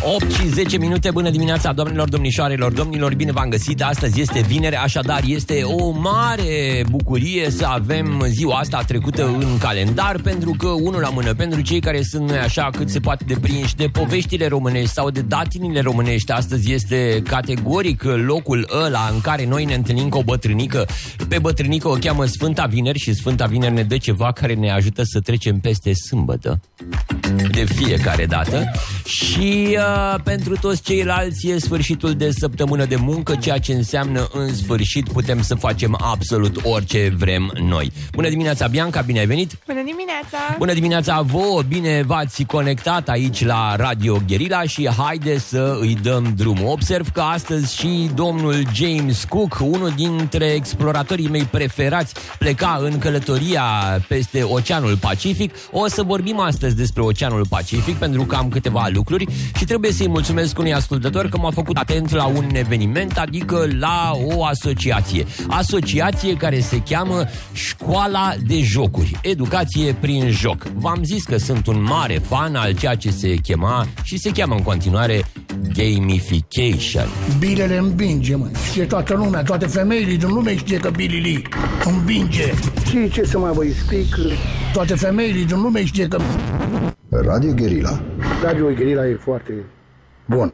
8 și 10 minute, bună dimineața, doamnelor, domnișoarelor, domnilor, bine v-am găsit. Astăzi este vineri, așadar este o mare bucurie să avem ziua asta trecută în calendar, pentru că, unul la mână, pentru cei care sunt așa cât se poate de prinși de poveștile românești sau de datinile românești, astăzi este categoric locul ăla în care noi ne întâlnim cu o bătrânică. Pe bătrânică o cheamă Sfânta Vineri și Sfânta Vineri ne dă ceva care ne ajută să trecem peste sâmbătă de fiecare dată. Și pentru toți ceilalți e sfârșitul de săptămână de muncă, ceea ce înseamnă în sfârșit putem să facem absolut orice vrem noi. Bună dimineața, Bianca, bine ai venit! Bună dimineața! Bună dimineața vouă, bine v-ați conectat aici la Radio Guerilla și haide să îi dăm drumul. Observ că astăzi și domnul James Cook, unul dintre exploratorii mei preferați, pleca în călătoria peste Oceanul Pacific. O să vorbim astăzi despre Oceanul Pacific pentru că am câteva lucruri și trebuie să-i mulțumesc unui ascultător că m-a făcut atent la un eveniment, adică la o asociație care se cheamă Școala de Jocuri, educație prin joc. V-am zis că sunt un mare fan al ceea ce se chema și se cheamă în continuare gamification. Bilele învinge, mă. Știe toată lumea, toate femeile din lume știe că Billy Lee învinge. Și ce să mai vă explic? Toate femeile din lume știe că... Radio Guerilla. Radio Guerilla e foarte bun.